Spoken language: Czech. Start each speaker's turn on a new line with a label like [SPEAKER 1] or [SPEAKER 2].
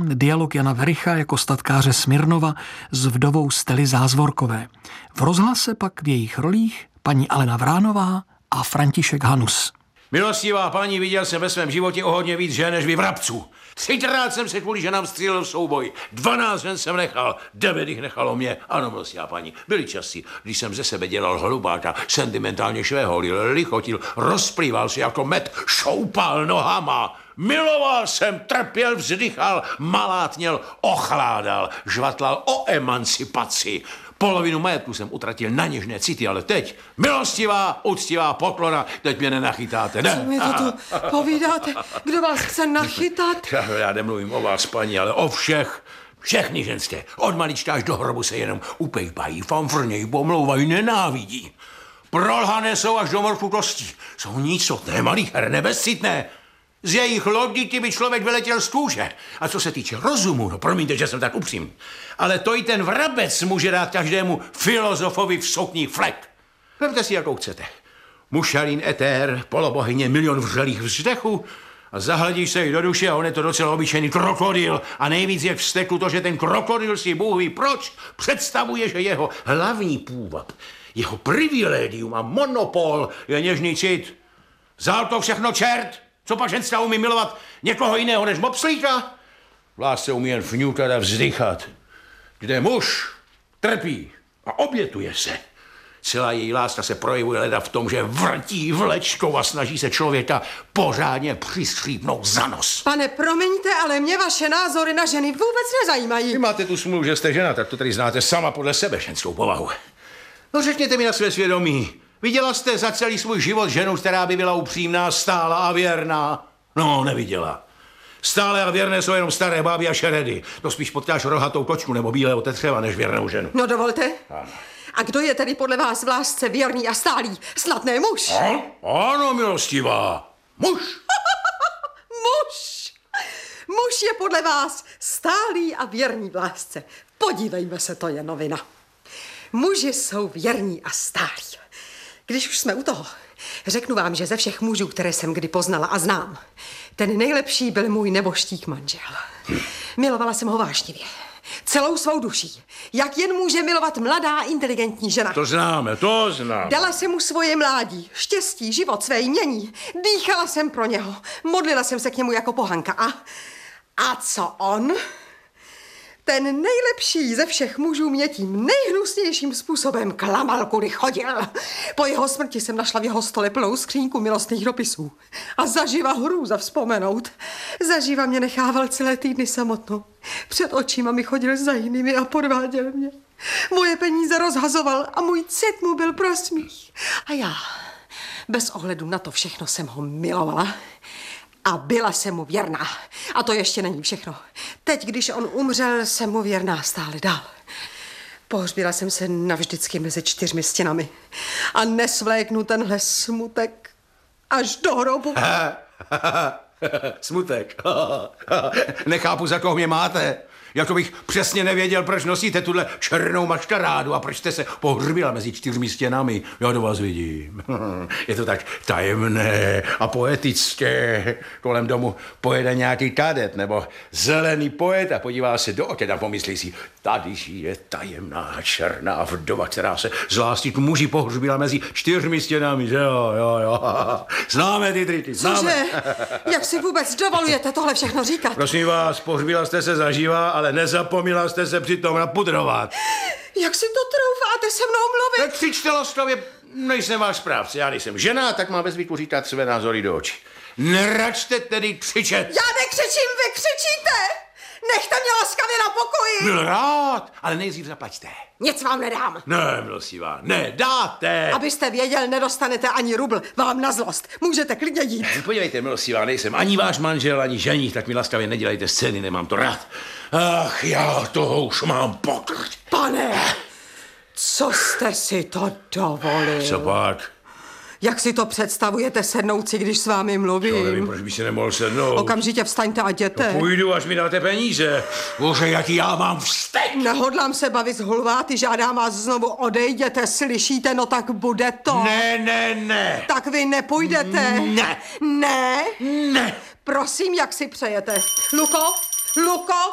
[SPEAKER 1] dialog Jana Vericha jako statkáře Smirnova s vdovou Stely Zázvorkové. V rozhlase pak v jejich rolích paní Alena Vránová a František Hanus.
[SPEAKER 2] Milostivá paní, viděl jsem ve svém životě o hodně víc žen než vy vrabců. 3krát jsem se kvůli ženám střílel v souboji. 12 žen jsem nechal, 9 jich nechalo mě. Ano, milostivá paní, byly časy, když jsem ze sebe dělal hlubáka, sentimentálně švéholil, lichotil, rozplýval se jako med, šoupal nohama. Miloval jsem, trpěl, vzdychal, malátněl, ochládal, žvatlal o emancipaci. Polovinu majetku jsem utratil na něžné city, ale teď milostivá, úctivá poklona, teď mě nenachytáte, ne?
[SPEAKER 3] Co mi to tu povídáte? Kdo vás chce nachytat?
[SPEAKER 2] Já nemluvím o vás, paní, ale o všech. Všechny ženské. Od malička až do hrobu se jenom upejpají, fanfrnějí, pomlouvají, nenávidí. Prolhané jsou až do morku kostí. Jsou nicotné, malicherné, bezcitné. Z jejich logiky by člověk vyletěl z kůže. A co se týče rozumu, no promiňte, že jsem tak upřímný, ale to i ten vrabec může dát každému filozofovi v sokni flek. Vemte si, jakou chcete. Mušalín etér, polobohyně, milion vřelých vzdechů a zahledíš se jí do duše a on je to docela obyčejný krokodýl. A nejvíc je vztekl to, že ten krokodýl si Bůh ví proč představuje, že jeho hlavní půvab, jeho privilegium a monopol je něžný cit. Vzal to všechno čert. Co pak ženská umí milovat někoho jiného než mopslíka? V lásce umí jen fňukat a vzdychat. Kde muž trpí a obětuje se. Celá její láska se projevuje leda v tom, že vrtí vlečkou a snaží se člověka pořádně přistřípnout za nos.
[SPEAKER 3] Pane, promiňte, ale mě vaše názory na ženy vůbec nezajímají.
[SPEAKER 2] Vy máte tu smůlu, že jste žena, tak to tady znáte sama podle sebe ženskou povahu. No řekněte mi na své svědomí, viděla jste za celý svůj život ženu, která by byla upřímná, stála a věrná? No, neviděla. Stále a věrné jsou jenom staré báby a šeredy. To spíš potkáš rohatou kočku nebo bílého tetřeva než věrnou ženu.
[SPEAKER 3] No dovolte.
[SPEAKER 2] Ano.
[SPEAKER 3] A kdo je tedy podle vás v lásce věrný a stálý? Snad ne muž?
[SPEAKER 2] Ano, milostivá. Muž.
[SPEAKER 3] Muž. Muž je podle vás stálý a věrný v lásce. Podívejme se, to je novina. Muži jsou věrní a stálí. Když už jsme u toho, řeknu vám, že ze všech mužů, které jsem kdy poznala a znám, ten nejlepší byl můj neboštík manžel. Milovala jsem ho vášnivě. Celou svou duší. Jak jen může milovat mladá, inteligentní žena.
[SPEAKER 2] To známe.
[SPEAKER 3] Dala jsem mu svoje mládí, štěstí, život, své jmění. Dýchala jsem pro něho. Modlila jsem se k němu jako pohanka. A co on? Ten nejlepší ze všech mužů mě tím nejhnusnějším způsobem klamal, kudy chodil. Po jeho smrti jsem našla v jeho stole plnou skřínku milostných dopisů. A zaživa hrůza vzpomenout. Zaživa mě nechával celé týdny samotnou. Před očima mi chodil za jinými a podváděl mě. Moje peníze rozhazoval a můj cit mu byl pro smích. A já, bez ohledu na to všechno, jsem ho milovala. A byla jsem mu věrná. A to ještě není všechno. Teď, když on umřel, jsem mu věrná stále dál. Pohřbila jsem se navždycky mezi 4 stěnami. A nesvléknu tenhle smutek až do hrobu.
[SPEAKER 2] Smutek. Nechápu, za koho mě máte. Jako bych přesně nevěděl, proč nosíte tuhle černou maškarádu a proč jste se pohřbila mezi 4 stěnami. Já do vás vidím. Je to tak tajemné a poetické. Kolem domu pojede nějaký kadet nebo zelený poet a podívá se do oken a pomyslí si, tady žije tajemná černá vdova, která se z lásky k muži pohřbila mezi 4 stěnami. Jo. Známe ty triky, známe.
[SPEAKER 3] Cože? Jak si vůbec dovolujete tohle všechno říkat?
[SPEAKER 2] Prosím vás, pohřbila jste se zaživa, ale nezapomněla jste se přitom napudrovat.
[SPEAKER 3] Jak si to troufáte se mnou mluvit?
[SPEAKER 2] Nekřičte laskavě, nejsem váš správce. Já nejsem žena, tak mám ve zvyku říkat své názory do očí. Neračte tedy křičet.
[SPEAKER 3] Já nekřičím, vy křičíte! Nechte mě laskavě na pokoji!
[SPEAKER 2] Byl rád, ale nejdřív zaplaťte.
[SPEAKER 3] Nic vám nedám.
[SPEAKER 2] Ne, milostivá, nedáte.
[SPEAKER 3] Abyste věděl, nedostanete ani rubl. Vám na zlost. Můžete klidně jít.
[SPEAKER 2] Podívejte, milostivá, nejsem ani váš manžel, ani ženich, tak mi laskavě nedělejte scény, nemám to rád. Ach, já toho už mám pokrť.
[SPEAKER 3] Pane, co jste si to dovolil?
[SPEAKER 2] Co pak?
[SPEAKER 3] Jak si to představujete sednout si, když s vámi mluvím?
[SPEAKER 2] To nevím, proč by si nemohl sednout.
[SPEAKER 3] Okamžitě vstaňte a jděte.
[SPEAKER 2] No, půjdu, až mi dáte peníze. Bože, jaký já mám vztek.
[SPEAKER 3] Nehodlám se bavit s hulváty, žádám vás znovu, odejděte, slyšíte, no tak bude to.
[SPEAKER 2] Ne.
[SPEAKER 3] Tak vy nepůjdete.
[SPEAKER 2] Ne.
[SPEAKER 3] Ne?
[SPEAKER 2] Ne.
[SPEAKER 3] Prosím, jak si přejete. Luko?